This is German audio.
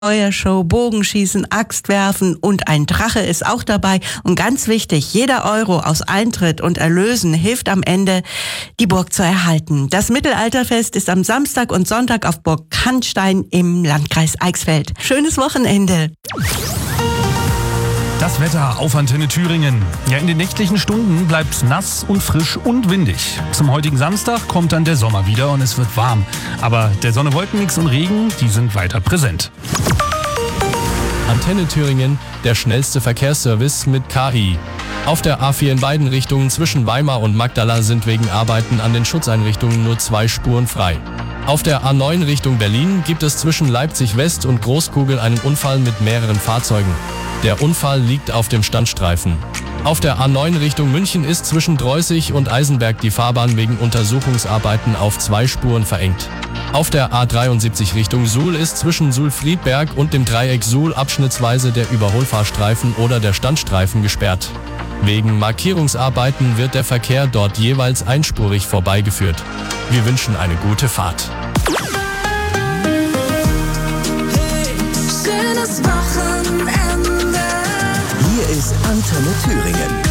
Feuershow, Bogenschießen, Axtwerfen und ein Drache ist auch dabei. Und ganz wichtig, jeder Euro aus Eintritt und Erlösen hilft am Ende, die Burg zu erhalten. Das Mittelalterfest ist am Samstag und Sonntag auf Burg Canstein im Landkreis Eichsfeld. Schönes Wochenende. Das Wetter auf Antenne Thüringen. Ja, in den nächtlichen Stunden bleibt es nass und frisch und windig. Zum heutigen Samstag kommt dann der Sommer wieder und es wird warm. Aber der Sonne, Wolkenmix und Regen, die sind weiter präsent. Antenne Thüringen, der schnellste Verkehrsservice mit KI. Auf der A4 in beiden Richtungen zwischen Weimar und Magdala sind wegen Arbeiten an den Schutzeinrichtungen nur 2 Spuren frei. Auf der A9 Richtung Berlin gibt es zwischen Leipzig West und Großkugel einen Unfall mit mehreren Fahrzeugen. Der Unfall liegt auf dem Standstreifen. Auf der A9 Richtung München ist zwischen Dreußig und Eisenberg die Fahrbahn wegen Untersuchungsarbeiten auf 2 Spuren verengt. Auf der A73 Richtung Suhl ist zwischen Suhl-Friedberg und dem Dreieck Suhl abschnittsweise der Überholfahrstreifen oder der Standstreifen gesperrt. Wegen Markierungsarbeiten wird der Verkehr dort jeweils einspurig vorbeigeführt. Wir wünschen eine gute Fahrt. Hier ist Antenne Thüringen.